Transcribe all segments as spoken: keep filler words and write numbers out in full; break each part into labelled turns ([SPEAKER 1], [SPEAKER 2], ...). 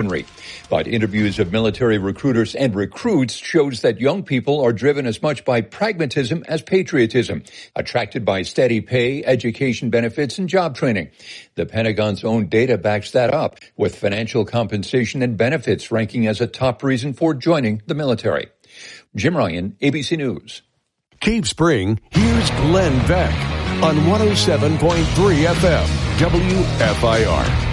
[SPEAKER 1] Henry. But interviews of military recruiters and recruits shows that young people are driven as much by pragmatism as patriotism, attracted by steady pay, education benefits, and job training. The Pentagon's own data backs that up, with financial compensation and benefits ranking as a top reason for joining the military. Jim Ryan, A B C News.
[SPEAKER 2] Cape Spring, here's Glenn Beck on one oh seven point three F M, W F I R.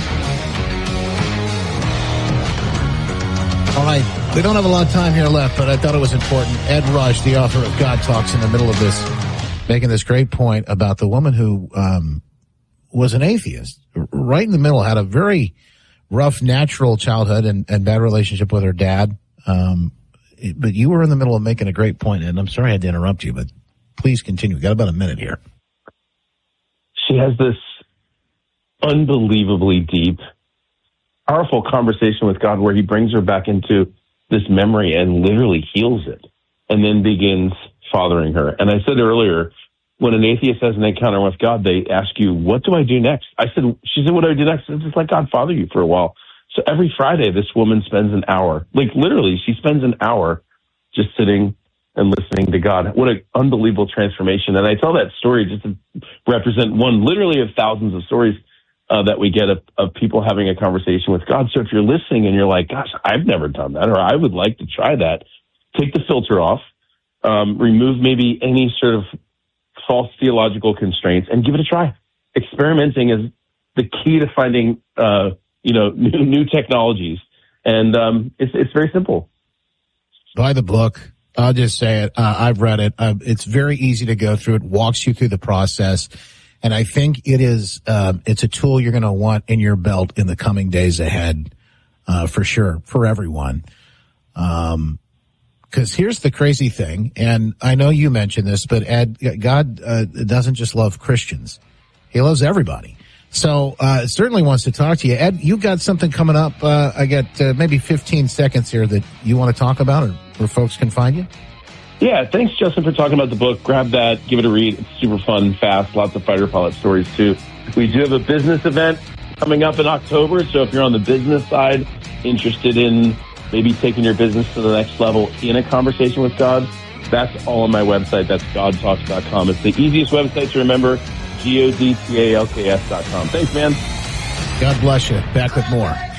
[SPEAKER 3] All right, we don't have a lot of time here left, but I thought it was important. Ed Rush, the author of God Talks, in the middle of this, making this great point about the woman who um was an atheist, right in the middle, had a very rough natural childhood and, and bad relationship with her dad. Um, but you were in the middle of making a great point, and I'm sorry I had to interrupt you, but please continue. We've got about a minute here.
[SPEAKER 4] She has this unbelievably deep, powerful conversation with God where he brings her back into this memory and literally heals it and then begins fathering her. And I said earlier, when an atheist has an encounter with God, they ask you, what do I do next? I said, she said, what do I do next? I said, just let God father you for a while. So every Friday, this woman spends an hour, like literally, she spends an hour just sitting and listening to God. What an unbelievable transformation. And I tell that story just to represent one literally of thousands of stories uh, that we get of, of people having a conversation with God. So if you're listening and you're like, gosh, I've never done that, or I would like to try that, take the filter off, um, remove maybe any sort of false theological constraints and give it a try. Experimenting is the key to finding, uh, you know, new, new technologies. And um, it's, it's very simple.
[SPEAKER 3] Buy the book. I'll just say it. Uh, I've read it. Uh, it's very easy to go through. It walks you through the process. And I think it is, uh, it's a tool you're going to want in your belt in the coming days ahead, uh, for sure, for everyone. Um, cause here's the crazy thing. And I know you mentioned this, but Ed, God, uh, doesn't just love Christians. He loves everybody. So, uh, certainly wants to talk to you. Ed, you got something coming up. Uh, I got, uh, maybe fifteen seconds here that you want to talk about, or where folks can find you.
[SPEAKER 4] Yeah, thanks, Justin, for talking about the book. Grab that, give it a read. It's super fun, fast, lots of fighter pilot stories, too. We do have a business event coming up in October, so if you're on the business side, interested in maybe taking your business to the next level in a conversation with God, that's all on my website. That's god talks dot com. It's the easiest website to remember, G O D T A L K S dot com. Thanks, man.
[SPEAKER 3] God bless you. Back with more.